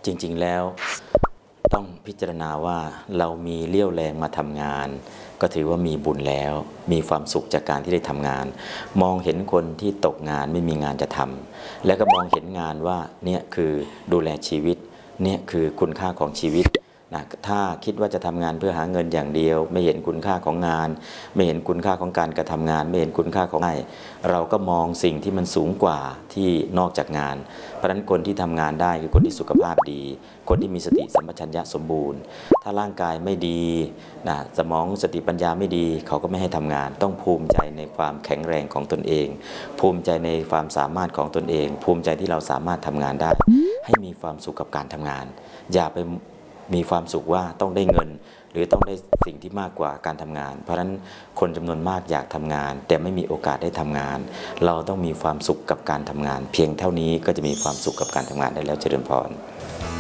จริงๆแล้วต้องพิจารณาว่าเรามีเรี่ยวแรงมาทำงานก็ถือว่ามีบุญแล้วมีความสุขจากการที่ได้ทำงานมองเห็นคนที่ตกงานไม่มีงานจะทำแล้วก็มองเห็นงานว่าเนี่ยคือดูแลชีวิตเนี่ยคือคุณค่าของชีวิตนะถ้าคิดว่าจะทำงานเพื่อหาเงินอย่างเดียวไม่เห็นคุณค่าของงานไม่เห็นคุณค่าของการกระทำงานไม่เห็นคุณค่าของเราก็มองสิ่งที่มันสูงกว่าที่นอกจากงานเพราะฉะนั้นคนที่ทำงานได้คือคนที่สุขภาพดีคนที่มีสติสัมปชัญญะสมบูรณ์ถ้าร่างกายไม่ดีนะสมองสติปัญญาไม่ดีเขาก็ไม่ให้ทำงานต้องภูมิใจในความแข็งแรงของตนเองภูมิใจในความสามารถของตนเองภูมิใจที่เราสามารถทำงานได้ให้มีความสุขกับการทำงานอย่าไปมีความสุขว่าต้องได้เงินหรือต้องได้สิ่งที่มากกว่าการทำงานเพราะฉะนั้นคนจำนวนมากอยากทำงานแต่ไม่มีโอกาสได้ทำงานเราต้องมีความสุขกับการทำงานเพียงเท่านี้ก็จะมีความสุขกับการทำงานได้แล้วเจริญพร